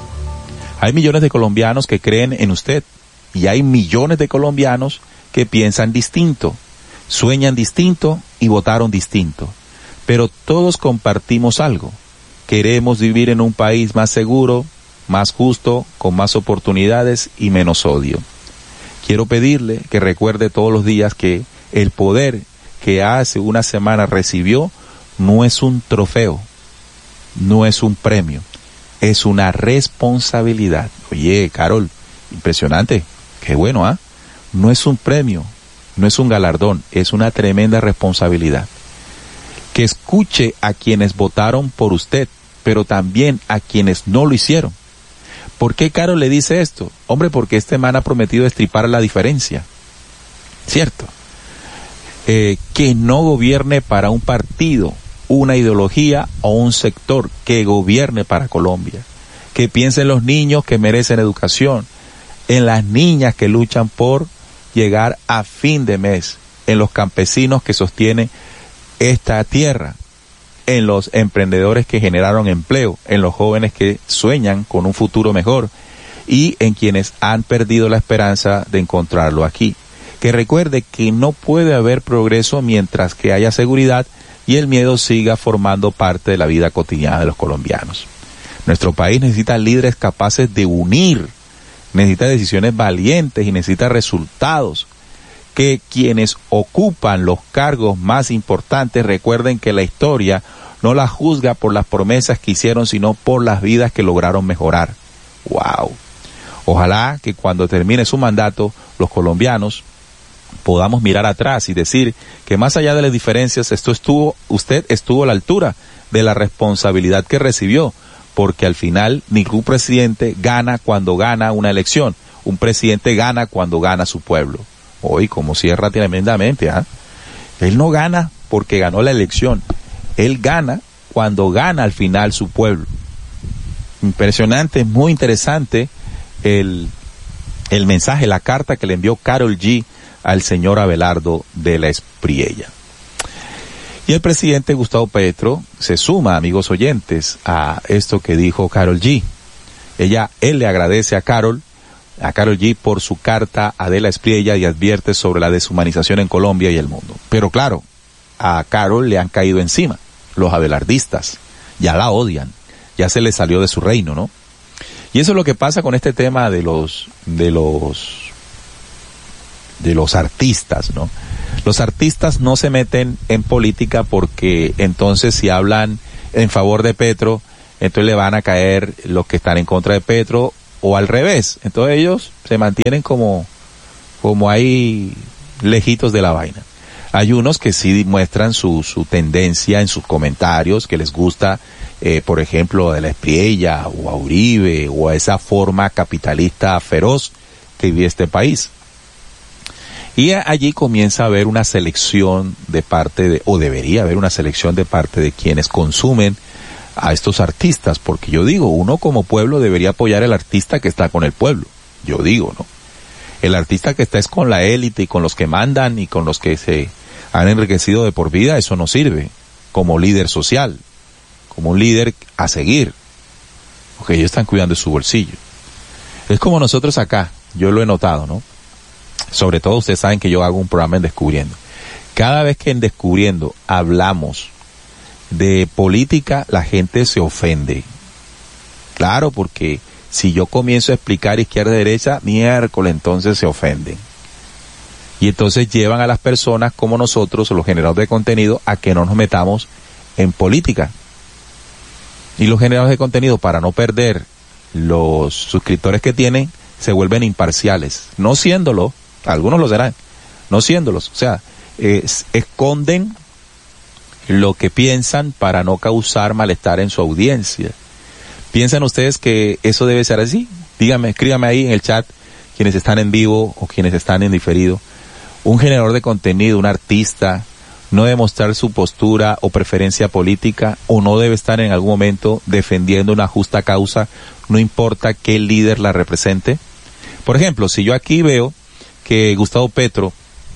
Hay millones de colombianos que creen en usted y hay millones de colombianos que piensan distinto, sueñan distinto y votaron distinto. Pero todos compartimos algo. Queremos vivir en un país más seguro, más justo, con más oportunidades y menos odio. Quiero pedirle que recuerde todos los días que el poder que hace una semana recibió no es un trofeo, no es un premio, es una responsabilidad. Oye, Karol, impresionante, qué bueno, ¿ah? ¿eh? No es un premio, no es un galardón, es una tremenda responsabilidad. Que escuche a quienes votaron por usted, pero también a quienes no lo hicieron. ¿Por qué Karol le dice esto? Hombre, porque este man ha prometido destripar la diferencia, ¿cierto? Eh, que no gobierne para un partido, una ideología o un sector, que gobierne para Colombia, que piense en los niños que merecen educación, en las niñas que luchan por llegar a fin de mes, en los campesinos que sostienen esta tierra, en los emprendedores que generaron empleo, en los jóvenes que sueñan con un futuro mejor y en quienes han perdido la esperanza de encontrarlo aquí. Que recuerde que no puede haber progreso mientras que haya seguridad y el miedo siga formando parte de la vida cotidiana de los colombianos. Nuestro país necesita líderes capaces de unir, necesita decisiones valientes y necesita resultados. Que quienes ocupan los cargos más importantes recuerden que la historia no la juzga por las promesas que hicieron, sino por las vidas que lograron mejorar. ¡Wow! Ojalá que cuando termine su mandato, los colombianos podamos mirar atrás y decir que más allá de las diferencias, esto estuvo, usted estuvo a la altura de la responsabilidad que recibió, porque al final ningún presidente gana cuando gana una elección, un presidente gana cuando gana su pueblo. Hoy, como cierra tremendamente, ¿ah? ¿eh? Él no gana porque ganó la elección, él gana cuando gana al final su pueblo. Impresionante, muy interesante el, el mensaje, la carta que le envió Karol G al señor Abelardo de la Espriella. Y el presidente Gustavo Petro se suma, amigos oyentes, a esto que dijo Karol G. Ella, él le agradece a Karol, a Karol G por su carta a de la Espriella y advierte sobre la deshumanización en Colombia y el mundo. Pero claro, a Karol le han caído encima los abelardistas, ya la odian, ya se le salió de su reino, ¿no? Y eso es lo que pasa con este tema de los, de los de los artistas, ¿no? Los artistas no se meten en política porque entonces si hablan en favor de Petro, entonces le van a caer los que están en contra de Petro, o al revés. Entonces ellos se mantienen como, como ahí lejitos de la vaina. Hay unos que sí muestran su, su tendencia en sus comentarios, que les gusta, eh, por ejemplo, de la Espriella, o a Uribe, o a esa forma capitalista feroz que vive este país. Y allí comienza a haber una selección de parte de, o debería haber una selección de parte de quienes consumen a estos artistas, porque yo digo, uno como pueblo debería apoyar al artista que está con el pueblo, yo digo, ¿no? El artista que está es con la élite y con los que mandan y con los que se han enriquecido de por vida, eso no sirve como líder social, como un líder a seguir, porque ellos están cuidando de su bolsillo. Es como nosotros acá, yo lo he notado, ¿no? Sobre todo ustedes saben que yo hago un programa en Descubriendo. Cada vez que en Descubriendo hablamos de política, la gente se ofende. Claro, porque si yo comienzo a explicar izquierda y derecha, miércoles, entonces se ofenden. Y entonces llevan a las personas como nosotros, los generadores de contenido, a que no nos metamos en política. Y los generadores de contenido, para no perder los suscriptores que tienen, se vuelven imparciales. No siéndolo, algunos lo serán, no siéndolos. O sea, eh, esconden lo que piensan para no causar malestar en su audiencia. ¿Piensan ustedes que eso debe ser así? Díganme, escríbanme ahí en el chat, quienes están en vivo o quienes están en diferido. Un generador de contenido, un artista, no debe mostrar su postura o preferencia política, o no debe estar en algún momento defendiendo una justa causa, no importa qué líder la represente. Por ejemplo, si yo aquí veo que Gustavo Petro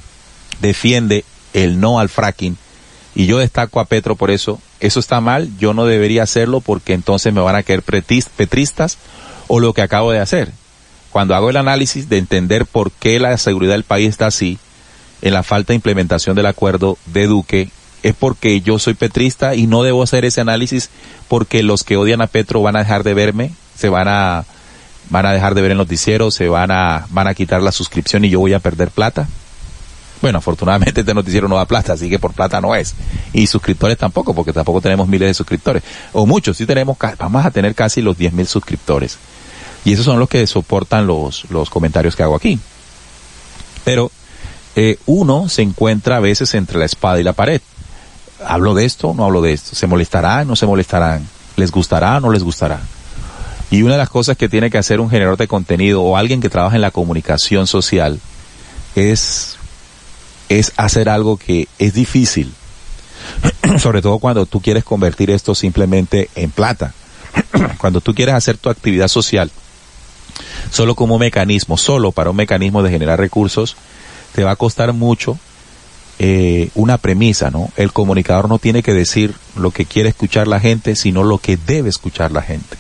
defiende el no al fracking, y yo destaco a Petro por eso, eso está mal, yo no debería hacerlo porque entonces me van a caer petristas, o lo que acabo de hacer. Cuando hago el análisis de entender por qué la seguridad del país está así, en la falta de implementación del acuerdo de Duque, es porque yo soy petrista y no debo hacer ese análisis porque los que odian a Petro van a dejar de verme, se van a, van a dejar de ver el noticiero, se van a, van a quitar la suscripción y yo voy a perder plata. Bueno, afortunadamente este noticiero no da plata, así que por plata no es. Y suscriptores tampoco, porque tampoco tenemos miles de suscriptores. O muchos, sí tenemos, vamos a tener casi los diez mil suscriptores. Y esos son los que soportan los, los comentarios que hago aquí. Pero, eh, uno se encuentra a veces entre la espada y la pared. ¿Hablo de esto o no hablo de esto? ¿Se molestarán o no se molestarán? ¿Les gustará o no les gustará? Y una de las cosas que tiene que hacer un generador de contenido o alguien que trabaja en la comunicación social es, es hacer algo que es difícil. Sobre todo cuando tú quieres convertir esto simplemente en plata. Cuando tú quieres hacer tu actividad social solo como un mecanismo, solo para un mecanismo de generar recursos, te va a costar mucho eh, una premisa, ¿no? El comunicador no tiene que decir lo que quiere escuchar la gente, sino lo que debe escuchar la gente.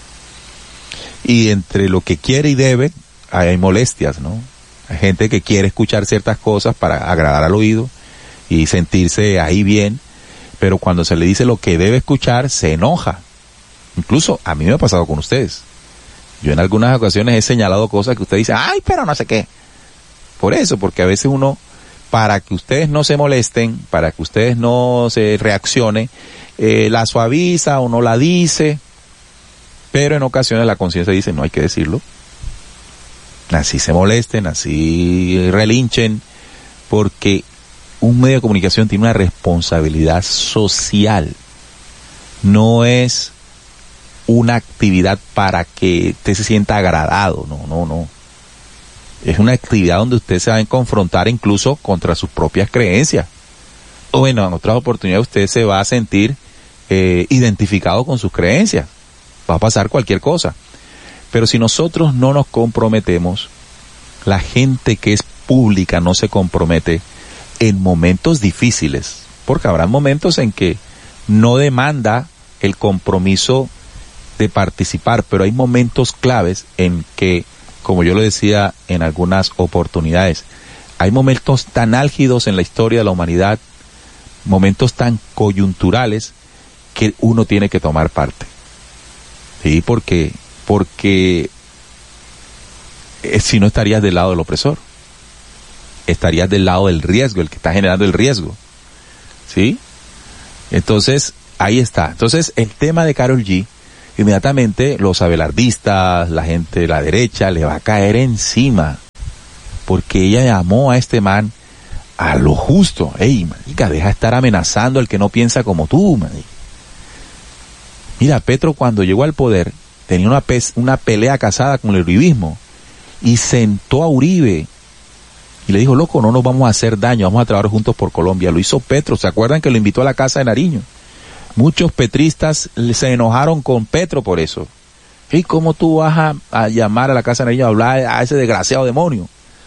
Y entre lo que quiere y debe, hay molestias, ¿no? Hay gente que quiere escuchar ciertas cosas para agradar al oído y sentirse ahí bien, pero cuando se le dice lo que debe escuchar, se enoja. Incluso a mí me ha pasado con ustedes. Yo en algunas ocasiones he señalado cosas que usted dice, ay, pero no sé qué. Por eso, porque a veces uno, para que ustedes no se molesten, para que ustedes no se reaccionen, eh, la suaviza o no la dice, pero en ocasiones la conciencia dice, no hay que decirlo. Así se molesten, así relinchen, porque un medio de comunicación tiene una responsabilidad social. No es una actividad para que usted se sienta agradado, no, no, no. Es una actividad donde usted se va a confrontar incluso contra sus propias creencias. O bueno, en otras oportunidades usted se va a sentir eh, identificado con sus creencias. Va a pasar cualquier cosa. Pero si nosotros no nos comprometemos, la gente que es pública no se compromete en momentos difíciles, porque habrá momentos en que no demanda el compromiso de participar, pero hay momentos claves en que, como yo lo decía en algunas oportunidades, hay momentos tan álgidos en la historia de la humanidad, momentos tan coyunturales, que uno tiene que tomar parte. Sí, porque, porque eh, si no estarías del lado del opresor. estarías del lado del riesgo, el que está generando el riesgo. ¿Sí? Entonces, ahí está. Entonces, el tema de Karol G, inmediatamente los abelardistas, la gente de la derecha, le va a caer encima. Porque ella llamó a este man a lo justo. Ey, marica, deja de estar amenazando al que no piensa como tú, marica. Mira, Petro cuando llegó al poder tenía una, pe- una pelea casada con el uribismo y sentó a Uribe y le dijo, loco, no nos vamos a hacer daño, vamos a trabajar juntos por Colombia. Lo hizo Petro, ¿se acuerdan que lo invitó a la casa de Nariño? Muchos petristas se enojaron con Petro por eso. ¿Y cómo tú vas a, a llamar a la casa de Nariño a hablar a ese desgraciado demonio?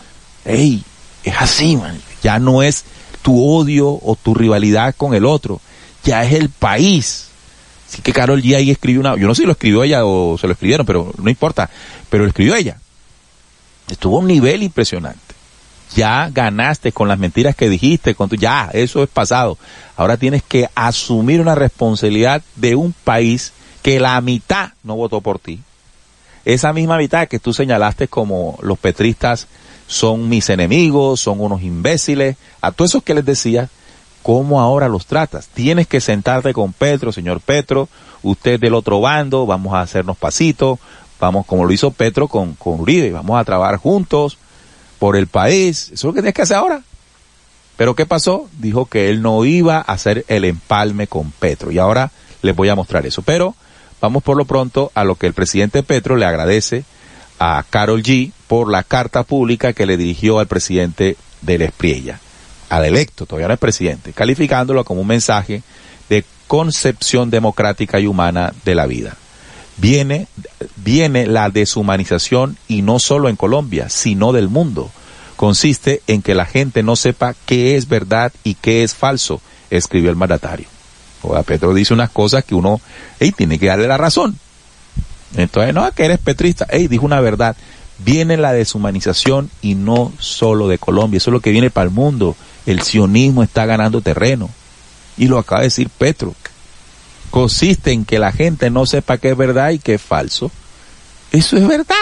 Ey, es así, man. Ya no es tu odio o tu rivalidad con el otro, ya es el país. Así que Karol G ahí escribió una, yo no sé si lo escribió ella o se lo escribieron, pero no importa, pero lo escribió ella. Estuvo a un nivel impresionante. Ya ganaste con las mentiras que dijiste, con tu, ya, eso es pasado. Ahora tienes que asumir una responsabilidad de un país que la mitad no votó por ti. Esa misma mitad que tú señalaste como los petristas son mis enemigos, son unos imbéciles, a todos esos que les decías, ¿cómo ahora los tratas? Tienes que sentarte con Petro, señor Petro, usted del otro bando, vamos a hacernos pasitos, vamos como lo hizo Petro con, con Uribe, vamos a trabajar juntos por el país. Eso es lo que tienes que hacer ahora. Pero ¿qué pasó? Dijo que él no iba a hacer el empalme con Petro y ahora les voy a mostrar eso. Pero vamos por lo pronto a lo que el presidente Petro le agradece a Karol G por la carta pública que le dirigió al presidente del Espriella, al electo, todavía no es presidente, calificándolo como un mensaje de concepción democrática y humana de la vida. Viene, viene la deshumanización y no solo en Colombia, sino del mundo. Consiste en que la gente no sepa qué es verdad y qué es falso, escribió el mandatario. O sea, Petro dice unas cosas que uno, hey, tiene que darle la razón. Entonces, no, que eres petrista, hey, dijo una verdad. Viene la deshumanización y no solo de Colombia, eso es lo que viene para el mundo. El sionismo está ganando terreno. Y lo acaba de decir Petro. Consiste en que la gente no sepa qué es verdad y qué es falso. Eso es verdad.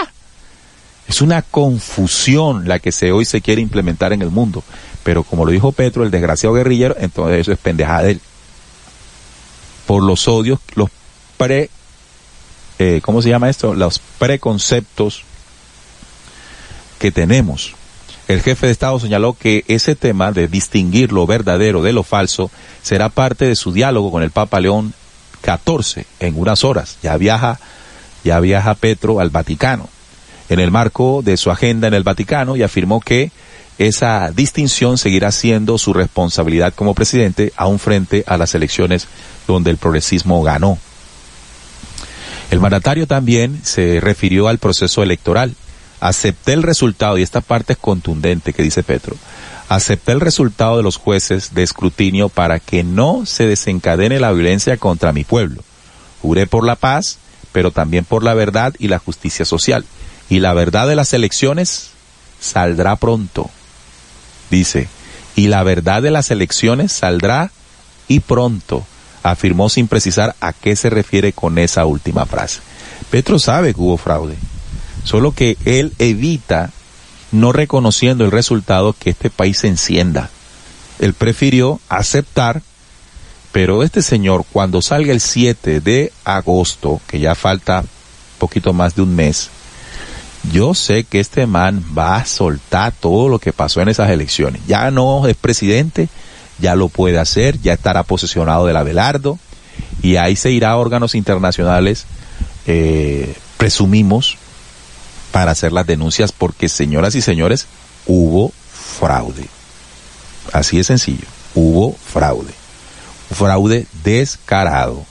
Es una confusión la que se hoy se quiere implementar en el mundo. Pero como lo dijo Petro, el desgraciado guerrillero, entonces eso es pendejada de él. Por los odios, los pre, eh, ¿cómo se llama esto? Los preconceptos que tenemos. El jefe de Estado señaló que ese tema de distinguir lo verdadero de lo falso será parte de su diálogo con el Papa León catorce en unas horas. Ya viaja, ya viaja Petro al Vaticano en el marco de su agenda en el Vaticano y afirmó que esa distinción seguirá siendo su responsabilidad como presidente aún frente a las elecciones donde el progresismo ganó. El mandatario también se refirió al proceso electoral. Acepté el resultado, y esta parte es contundente que dice Petro, acepté el resultado de los jueces de escrutinio para que no se desencadene la violencia contra mi pueblo. Juré por la paz, pero también por la verdad y la justicia social. Y la verdad de las elecciones saldrá pronto, dice. Y la verdad de las elecciones saldrá y pronto, afirmó sin precisar a qué se refiere con esa última frase. Petro sabe que hubo fraude. Solo que él evita, no reconociendo el resultado, que este país se encienda. Él prefirió aceptar, pero este señor, cuando salga el siete de agosto, que ya falta poquito más de un mes, yo sé que este man va a soltar todo lo que pasó en esas elecciones. Ya no es presidente, ya lo puede hacer, ya estará posesionado del Abelardo, y ahí se irá a órganos internacionales, eh, presumimos, para hacer las denuncias, porque, señoras y señores, hubo fraude. Así de sencillo, hubo fraude. Un fraude descarado.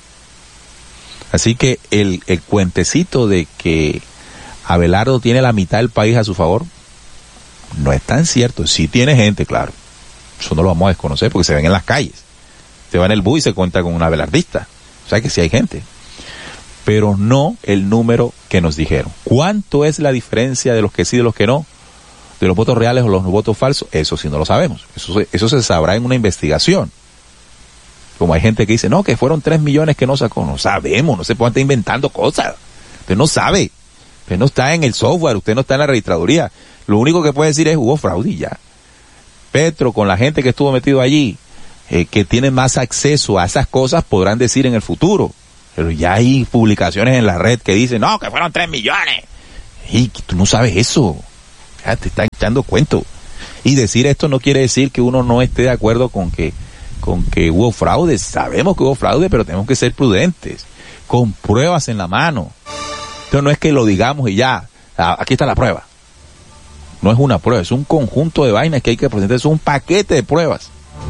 Así que el, el cuentecito de que Abelardo tiene la mitad del país a su favor, no es tan cierto. Sí tiene gente, claro. Eso no lo vamos a desconocer porque se ven en las calles. Se va en el bus y se cuenta con un abelardista. O sea que sí hay gente. Pero no el número que nos dijeron. ¿Cuánto es la diferencia de los que sí y de los que no? De los votos reales o los votos falsos, eso sí no lo sabemos. Eso, eso se sabrá en una investigación. Como hay gente que dice, no, que fueron tres millones que no sacó. No sabemos, no se puede estar inventando cosas. Usted no sabe. Usted no está en el software, usted no está en la registraduría. Lo único que puede decir es, hubo fraude y ya. Petro, con la gente que estuvo metido allí, eh, que tienen más acceso a esas cosas, podrán decir en el futuro. Pero ya hay publicaciones en la red que dicen, no, que fueron tres millones. Y tú no sabes eso. Ya te están echando cuento. Y decir esto no quiere decir que uno no esté de acuerdo con que, con que hubo fraude. Sabemos que hubo fraude, pero tenemos que ser prudentes, con pruebas en la mano. Entonces no es que lo digamos y ya, aquí está la prueba. No es una prueba, es un conjunto de vainas que hay que presentar, es un paquete de pruebas.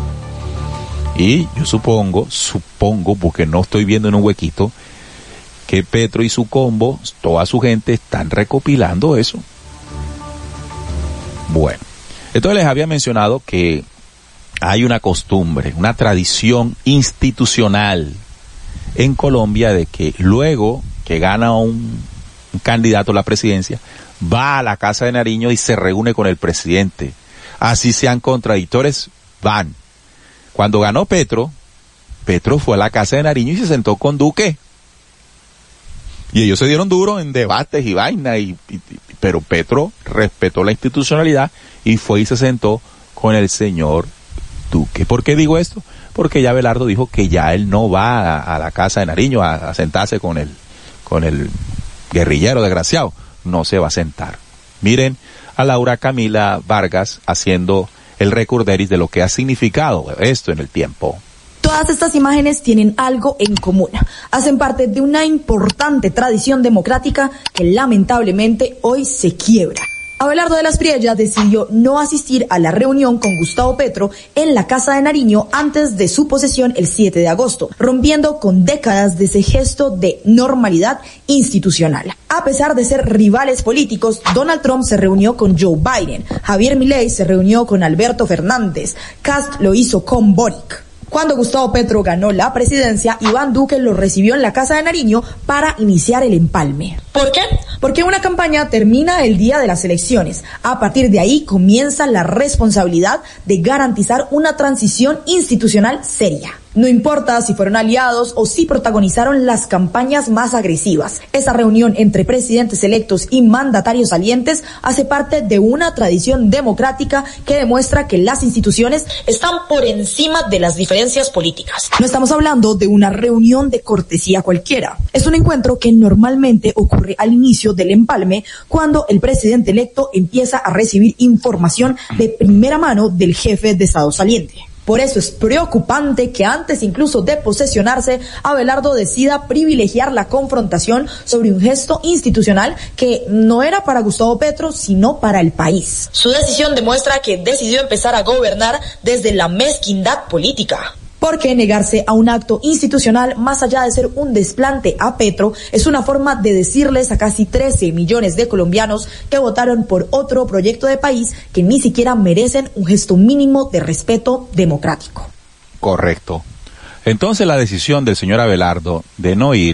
Y yo supongo, supongo, porque no estoy viendo en un huequito, que Petro y su combo, toda su gente, están recopilando eso. Bueno, entonces les había mencionado que hay una costumbre, una tradición institucional en Colombia de que luego que gana un, un candidato a la presidencia, va a la Casa de Nariño y se reúne con el presidente. Así sean contradictores, van. Cuando ganó Petro, Petro fue a la Casa de Nariño y se sentó con Duque. Y ellos se dieron duro en debates y vainas, y, y, pero Petro respetó la institucionalidad y fue y se sentó con el señor Duque. ¿Por qué digo esto? Porque ya Abelardo dijo que ya él no va a, a la Casa de Nariño a, a sentarse con el, con el guerrillero desgraciado. No se va a sentar. Miren a Laura Camila Vargas haciendo el recorderis de lo que ha significado esto en el tiempo. Todas estas imágenes tienen algo en común. Hacen parte de una importante tradición democrática que lamentablemente hoy se quiebra. Abelardo de las Priellas decidió no asistir a la reunión con Gustavo Petro en la Casa de Nariño antes de su posesión el siete de agosto, rompiendo con décadas de ese gesto de normalidad institucional. A pesar de ser rivales políticos, Donald Trump se reunió con Joe Biden, Javier Milei se reunió con Alberto Fernández, Kast lo hizo con Boric. Cuando Gustavo Petro ganó la presidencia, Iván Duque lo recibió en la Casa de Nariño para iniciar el empalme. ¿Por qué? Porque una campaña termina el día de las elecciones. A partir de ahí comienza la responsabilidad de garantizar una transición institucional seria. No importa si fueron aliados o si protagonizaron las campañas más agresivas. Esa reunión entre presidentes electos y mandatarios salientes hace parte de una tradición democrática que demuestra que las instituciones están por encima de las diferencias políticas. No estamos hablando de una reunión de cortesía cualquiera. Es un encuentro que normalmente ocurre al inicio del empalme, cuando el presidente electo empieza a recibir información de primera mano del jefe de Estado saliente. Por eso es preocupante que antes incluso de posesionarse, Abelardo decida privilegiar la confrontación sobre un gesto institucional que no era para Gustavo Petro, sino para el país. Su decisión demuestra que decidió empezar a gobernar desde la mezquindad política. Porque negarse a un acto institucional, más allá de ser un desplante a Petro, es una forma de decirles a casi trece millones de colombianos que votaron por otro proyecto de país que ni siquiera merecen un gesto mínimo de respeto democrático. Correcto. Entonces la decisión del señor Abelardo de no ir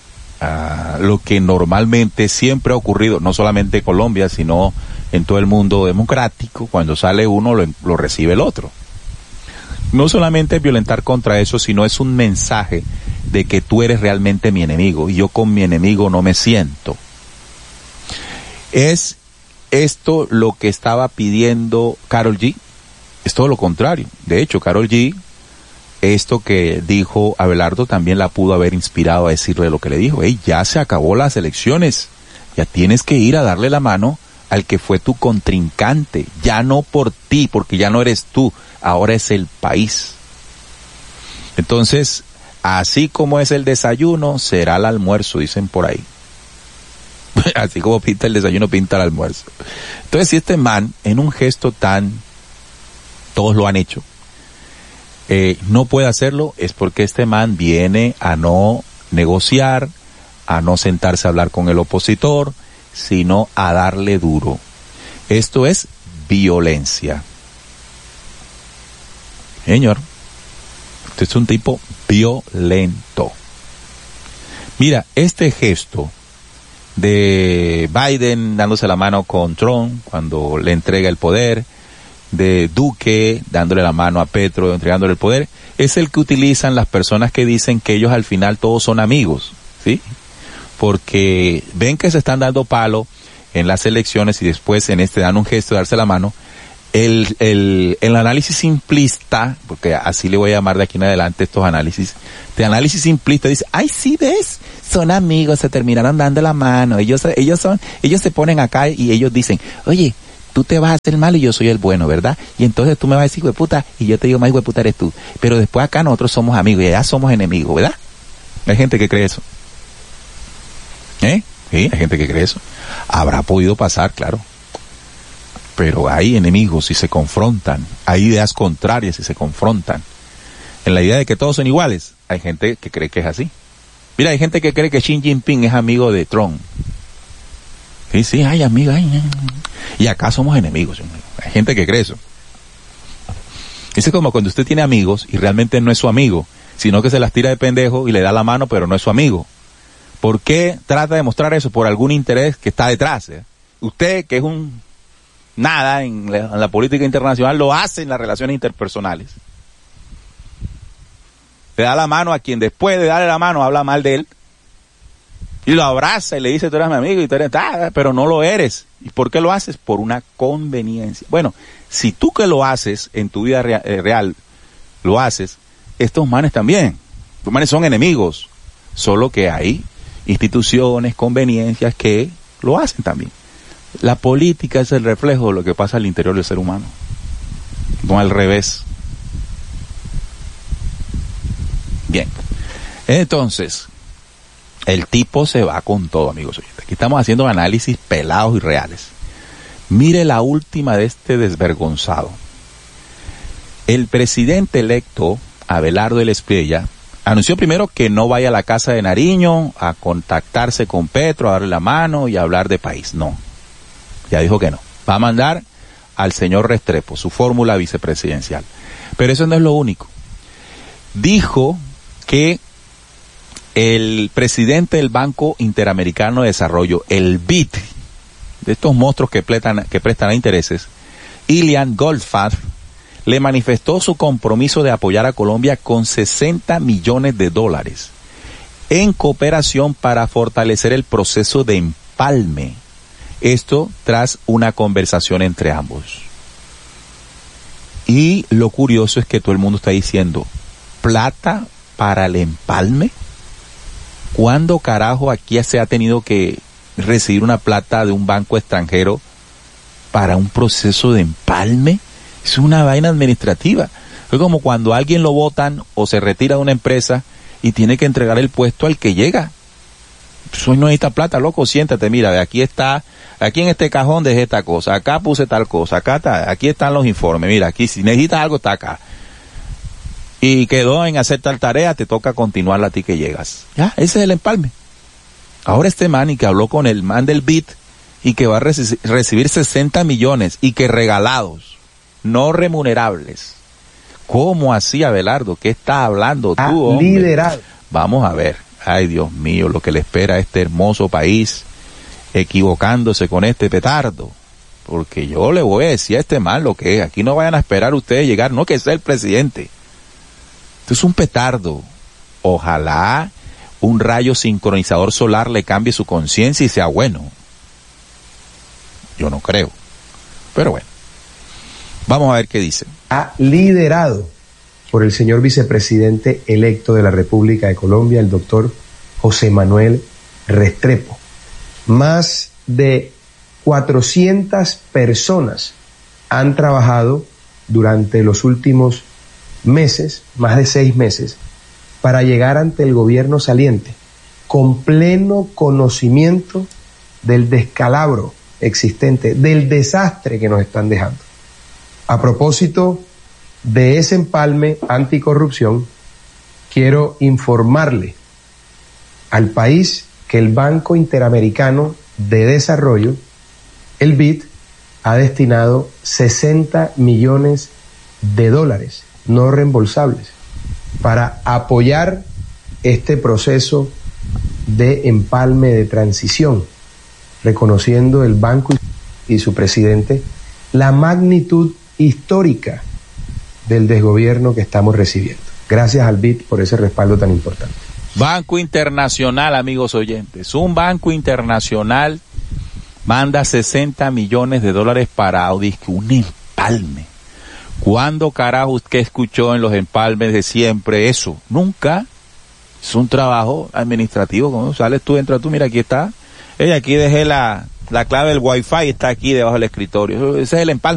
a lo que normalmente siempre ha ocurrido, no solamente en Colombia, sino en todo el mundo democrático, cuando sale uno lo, lo recibe el otro. No solamente es violentar contra eso, sino es un mensaje de que tú eres realmente mi enemigo y yo con mi enemigo no me siento. ¿Es esto lo que estaba pidiendo Karol G? Es todo lo contrario. De hecho, Karol G, esto que dijo Abelardo también la pudo haber inspirado a decirle lo que le dijo. Hey, ya se acabó las elecciones, ya tienes que ir a darle la mano al que fue tu contrincante, ya no por ti, porque ya no eres tú, ahora es el país. Entonces, así como es el desayuno, será el almuerzo, dicen por ahí. Así como pinta el desayuno, pinta el almuerzo. Entonces, si este man, en un gesto tan, todos lo han hecho, eh, no puede hacerlo, es porque este man viene a no negociar, a no sentarse a hablar con el opositor, sino a darle duro. Esto es violencia. Señor, usted es un tipo violento. Mira, este gesto de Biden dándose la mano con Trump cuando le entrega el poder, de Duque dándole la mano a Petro entregándole el poder, es el que utilizan las personas que dicen que ellos al final todos son amigos, ¿sí? Porque ven que se están dando palo en las elecciones y después en este dan un gesto de darse la mano, el, el, el análisis simplista, porque así le voy a llamar de aquí en adelante estos análisis, de análisis simplista dice, ay, sí, ves, son amigos, se terminaron dando la mano, ellos, ellos son, ellos se ponen acá y ellos dicen, oye, tú te vas a hacer mal y yo soy el bueno, ¿verdad? Y entonces tú me vas a decir, hueputa, y yo te digo, más hueputa eres tú. Pero después acá nosotros somos amigos y allá somos enemigos, ¿verdad? Hay gente que cree eso. ¿Eh? Sí, hay gente que cree eso. Habrá podido pasar, claro. Pero hay enemigos si se confrontan, hay ideas contrarias si se confrontan. En la idea de que todos son iguales, hay gente que cree que es así. Mira, hay gente que cree que Xi Jinping es amigo de Trump. Sí, sí, hay amigos, ay, ay. Y acá somos enemigos. Hay gente que cree eso. Es como cuando usted tiene amigos y realmente no es su amigo, sino que se las tira de pendejo y le da la mano, pero no es su amigo. ¿Por qué trata de mostrar eso? Por algún interés que está detrás. ¿eh? Usted, que es un nada en la, en la política internacional, lo hace en las relaciones interpersonales. Le da la mano a quien después de darle la mano habla mal de él. Y lo abraza y le dice, tú eres mi amigo y tú eres, ah, pero no lo eres. ¿Y por qué lo haces? Por una conveniencia. Bueno, si tú que lo haces en tu vida rea- eh, real, lo haces, estos manes también. Estos manes son enemigos. Solo que hay instituciones, conveniencias que lo hacen también. La política es el reflejo de lo que pasa al interior del ser humano. No al revés. Bien. Entonces, el tipo se va con todo, amigos oyentes. Aquí estamos haciendo análisis pelados y reales. Mire la última de este desvergonzado. El presidente electo, Abelardo Espriella, anunció primero que no vaya a la casa de Nariño a contactarse con Petro, a darle la mano y a hablar de país. No. Ya dijo que no. Va a mandar al señor Restrepo, su fórmula vicepresidencial. Pero eso no es lo único. Dijo que el presidente del Banco Interamericano de Desarrollo, el B I D, de estos monstruos que prestan, que prestan a intereses, Ilian Goldfarb, le manifestó su compromiso de apoyar a Colombia con sesenta millones de dólares en cooperación para fortalecer el proceso de empalme. Esto tras una conversación entre ambos. Y lo curioso es que todo el mundo está diciendo, ¿plata para el empalme? ¿Cuándo carajo aquí se ha tenido que recibir una plata de un banco extranjero para un proceso de empalme? Es una vaina administrativa. Es como cuando a alguien lo botan o se retira de una empresa y tiene que entregar el puesto al que llega. Soy no necesita plata, loco, siéntate, mira, de aquí está, aquí en este cajón dejé esta cosa, acá puse tal cosa, acá está, aquí están los informes, mira, aquí si necesitas algo está acá. Y quedó en hacer tal tarea, te toca continuarla a ti que llegas. Ya, ese es el empalme. Ahora este man y que habló con el man del B I D y que va a reci- recibir sesenta millones y que regalados, no remunerables. ¿Cómo así, Abelardo? ¿Qué estás hablando tú, hombre? Liderado. Vamos a ver. Ay, Dios mío, lo que le espera a este hermoso país equivocándose con este petardo. Porque yo le voy a decir a este man lo que es. Aquí no vayan a esperar ustedes llegar, no que sea el presidente. Esto es un petardo. Ojalá un rayo sincronizador solar le cambie su conciencia y sea bueno. Yo no creo. Pero bueno. Vamos a ver qué dice. Ha liderado por el señor vicepresidente electo de la República de Colombia, el doctor José Manuel Restrepo. Más de cuatrocientas personas han trabajado durante los últimos meses, más de seis meses, para llegar ante el gobierno saliente, con pleno conocimiento del descalabro existente, del desastre que nos están dejando. A propósito de ese empalme anticorrupción, quiero informarle al país que el Banco Interamericano de Desarrollo, el B I D, ha destinado sesenta millones de dólares no reembolsables para apoyar este proceso de empalme de transición, reconociendo el banco y su presidente la magnitud histórica del desgobierno que estamos recibiendo. Gracias al B I D por ese respaldo tan importante. Banco Internacional, amigos oyentes, un banco internacional manda sesenta millones de dólares para un empalme. ¿Cuándo carajo usted escuchó en los empalmes de siempre eso? Nunca. Es un trabajo administrativo. Cuando sales tú, entras tú, mira, aquí está. Ella, aquí dejé la, la clave del wifi, está aquí debajo del escritorio. Ese es el empalme.